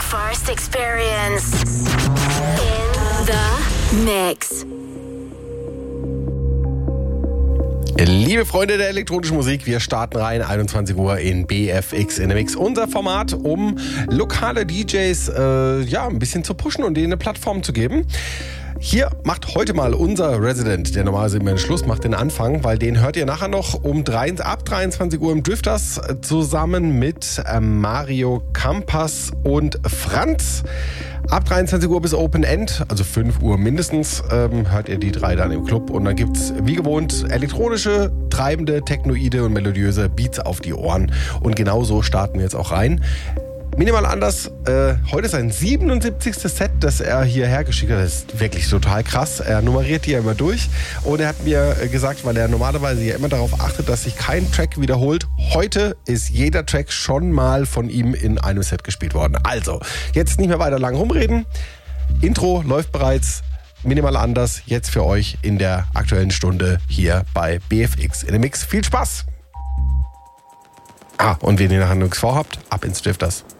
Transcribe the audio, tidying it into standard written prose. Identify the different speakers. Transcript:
Speaker 1: first experience in the mix.
Speaker 2: Liebe Freunde der elektronischen Musik, wir starten rein, 21 Uhr in BFX in the Mix. Unser Format, um lokale DJs ein bisschen zu pushen und denen eine Plattform zu geben. Hier macht heute mal unser Resident, der normalerweise immer den Schluss macht, den Anfang, weil den hört ihr nachher noch ab 23 Uhr im Drifters zusammen mit Mario Campas und Franz. Ab 23 Uhr bis Open End, also 5 Uhr mindestens, hört ihr die drei dann im Club. Und dann gibt's wie gewohnt elektronische, treibende, technoide und melodiöse Beats auf die Ohren. Und genau so starten wir jetzt auch rein. Minimal anders, heute ist ein 77. Set, das er hierher geschickt hat. Das ist wirklich total krass. Er nummeriert die ja immer durch. Und er hat mir gesagt, weil er normalerweise ja immer darauf achtet, dass sich kein Track wiederholt. Heute ist jeder Track schon mal von ihm in einem Set gespielt worden. Also, jetzt nicht mehr weiter lang rumreden. Intro läuft bereits. Minimal anders, jetzt für euch in der aktuellen Stunde hier bei BFX in the Mix. Viel Spaß! Und wenn ihr nachher nichts vorhabt, ab ins Drifters.